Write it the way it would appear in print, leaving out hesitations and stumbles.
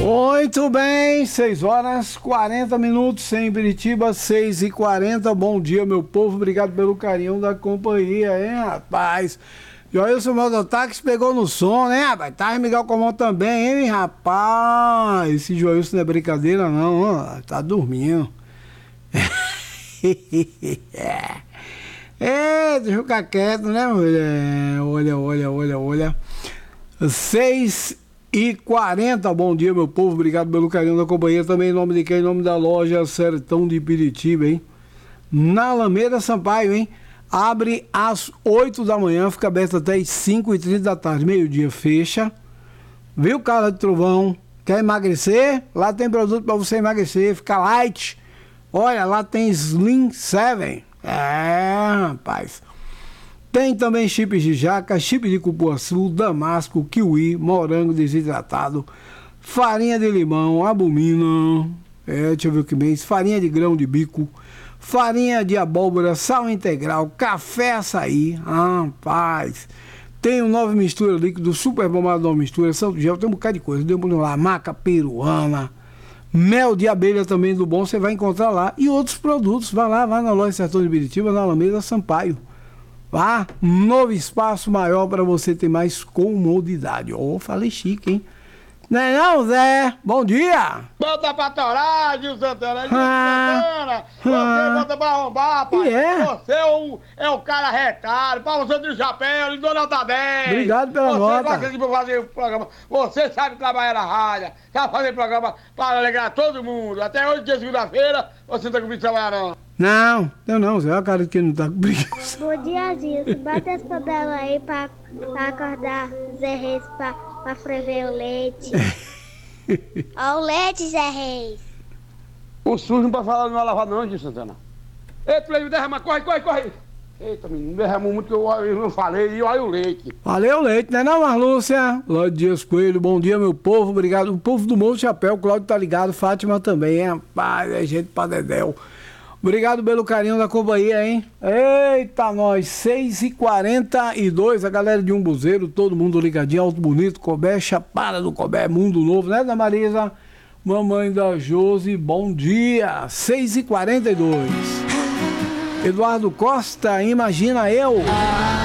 Muito bem, 6 horas 40 minutos em Biritiba, 6h40. Bom dia, meu povo. Obrigado pelo carinho da companhia, hein, rapaz? Joilson Mototáxi pegou no som, né, rapaz? Tá, Miguel Comão também, hein, rapaz? Esse Joilson não é brincadeira, não, ó. Tá dormindo. Deixa eu ficar quieto, né, mulher? Olha. 6h40, bom dia, meu povo. Obrigado pelo carinho da companhia. Também em nome de quem? Em nome da loja Sertão de Piritiba, hein? Na Alameda Sampaio, hein? Abre às 8 da manhã, fica aberto até às 5h30 da tarde. Meio-dia fecha. Viu, cara de trovão? Quer emagrecer? Lá tem produto pra você emagrecer, ficar light. Olha, lá tem Slim 7. Rapaz. Tem também chips de jaca, chip de cupuaçu, damasco, kiwi, morango desidratado, farinha de limão, albumina, deixa eu ver o que mais, farinha de grão de bico, farinha de abóbora, sal integral, café açaí, rapaz. Tem um nova mistura líquido, super bombado nova mistura, santo gel, tem um bocado de coisa, deu lá, maca peruana, mel de abelha também do bom, você vai encontrar lá, e outros produtos, vai na loja Sertão de Biritiba, na Alameda Sampaio. Novo espaço maior para você ter mais comodidade. Falei chique, hein? Não é não, Zé? Bom dia! Bota pra torar, Gil Santana! Gil Santana! Você bota pra arrombar, pai! Você é o cara retado, pra você de chapéu, de Dona nota 10! Obrigado pela nota! Você gosta de fazer o programa, você sabe trabalhar na rádio, sabe fazer programa para alegrar todo mundo. Até hoje, dia segunda-feira, você não tá comigo trabalhar, não. Não, Zé, é o cara que não tá com preguiça. Bom dia, Gilson. Bota esse papel aí pra acordar Zé Reis pra ferver o leite. Ó o leite, Zé Reis. O sujo não pode falar, não vai lavar não, Gil Santana. Eita, leite, derrama, corre! Eita, menino, derramou muito que eu não falei, e olha o leite. Valeu o leite, né não, Marlúcia? Cláudio Dias Coelho, bom dia, meu povo, obrigado. O povo do Monte Chapéu, Cláudio tá ligado, Fátima também, hein, rapaz, é gente pra dedéu. Obrigado pelo carinho da companhia, hein? Eita, nós, 6h42, a galera de Umbuzeiro, todo mundo ligadinho, Alto Bonito, Cobé, Chapada do Cobé, Mundo Novo, né, da Marisa? Mamãe da Josi, bom dia, 6h42. Eduardo Costa, imagina eu.